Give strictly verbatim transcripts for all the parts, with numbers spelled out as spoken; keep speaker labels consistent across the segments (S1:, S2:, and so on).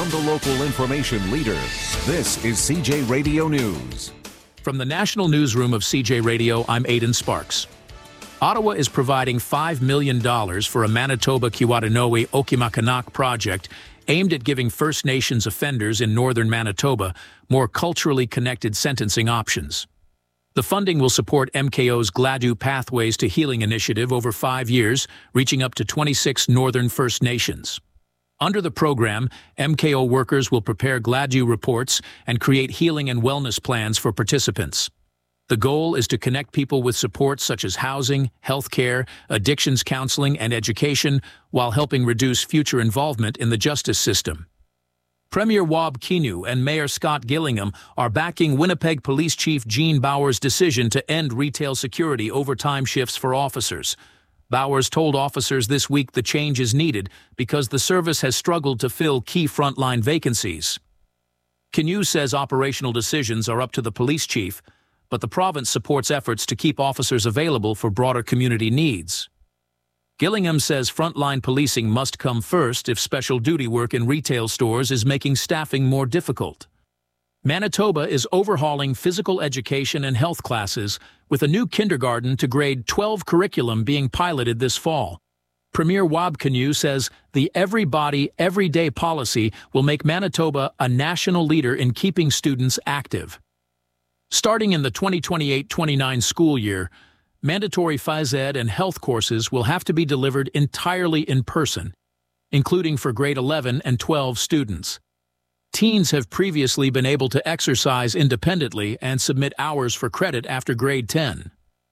S1: from the local information leader, this is C J Radio News.
S2: From the National Newsroom of C J Radio, I'm Aidan Sparks. Ottawa is providing five million dollars for a Manitoba-Kiwatanoi-Okimakanak project aimed at giving First Nations offenders in northern Manitoba more culturally connected sentencing options. The funding will support M K O's Gladue Pathways to Healing initiative over five years, reaching up to twenty-six northern First Nations. Under the program, M K O workers will prepare Gladue reports and create healing and wellness plans for participants. The goal is to connect people with supports such as housing, healthcare, addictions counseling, and education, while helping reduce future involvement in the justice system. Premier Wab Kinew and Mayor Scott Gillingham are backing Winnipeg Police Chief Gene Bauer's decision to end retail security overtime shifts for officers. Bowers told officers this week the change is needed because the service has struggled to fill key frontline vacancies. Kinew says operational decisions are up to the police chief, but the province supports efforts to keep officers available for broader community needs. Gillingham says frontline policing must come first if special duty work in retail stores is making staffing more difficult. Manitoba is overhauling physical education and health classes with a new kindergarten to grade twelve curriculum being piloted this fall. Premier Wab Kinew says the Everybody, Everyday policy will make Manitoba a national leader in keeping students active. Starting in the twenty twenty-eight twenty-nine school year, mandatory phys ed and health courses will have to be delivered entirely in person, including for grade eleven and twelve students. Teens have previously been able to exercise independently and submit hours for credit after grade ten.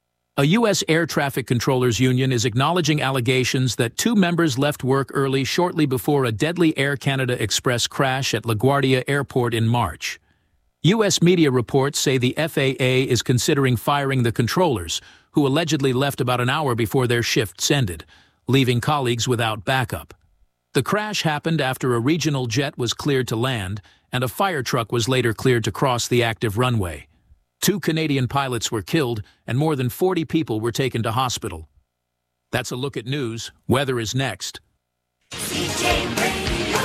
S2: A U S Air Traffic Controllers Union is acknowledging allegations that two members left work early shortly before a deadly Air Canada Express crash at LaGuardia Airport in March. U S media reports say the F A A is considering firing the controllers, who allegedly left about an hour before their shifts ended, leaving colleagues without backup. The crash happened after a regional jet was cleared to land, and a fire truck was later cleared to cross the active runway. Two Canadian pilots were killed, and more than forty people were taken to hospital. That's a look at news. Weather is next.
S3: C J Radio,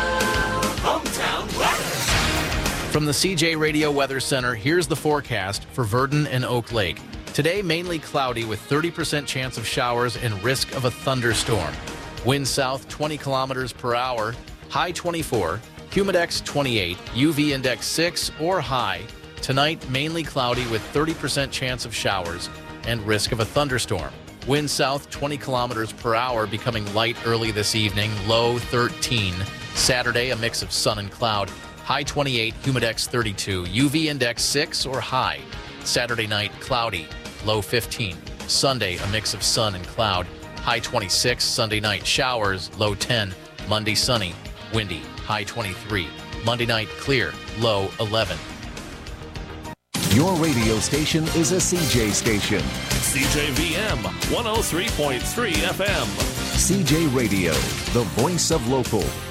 S3: hometown weather.
S4: From the C J Radio Weather Center, here's the forecast for Virden and Oak Lake. Today, mainly cloudy with thirty percent chance of showers and risk of a thunderstorm. Wind south twenty kilometers per hour, high twenty-four, humidex twenty-eight, U V index six or high. Tonight, mainly cloudy with thirty percent chance of showers and risk of a thunderstorm. Wind south twenty kilometers per hour, becoming light early this evening, low thirteen. Saturday, a mix of sun and cloud. High twenty-eight, humidex thirty-two, U V index six or high. Saturday night, cloudy, low fifteen. Sunday, a mix of sun and cloud. High twenty-six, Sunday night, showers, low ten. Monday, sunny, windy, high twenty-three. Monday night, clear, low eleven.
S1: Your radio station is a C J station.
S5: C J V M one oh three point three F M.
S1: C J Radio, the voice of local.